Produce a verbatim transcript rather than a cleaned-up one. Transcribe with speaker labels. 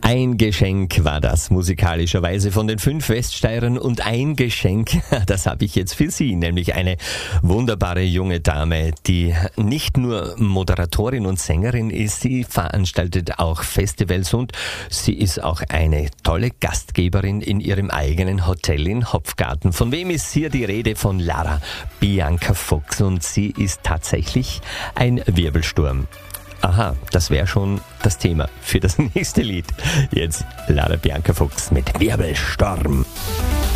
Speaker 1: Ein Geschenk war das musikalischerweise von den fünf Weststeirern und ein Geschenk, das habe ich jetzt für Sie, nämlich eine wunderbare junge Dame, die nicht nur Moderatorin und Sängerin ist, sie veranstaltet auch Festivals und sie ist auch eine tolle Gastgeberin in ihrem eigenen Hotel in Hopfgarten. Von wem ist hier die Rede? Von Lara Bianca Fuchs und sie ist tatsächlich ein Wirbelsturm. Aha, das wäre schon das Thema für das nächste Lied. Jetzt Lara Bianca Fuchs mit Wirbelsturm.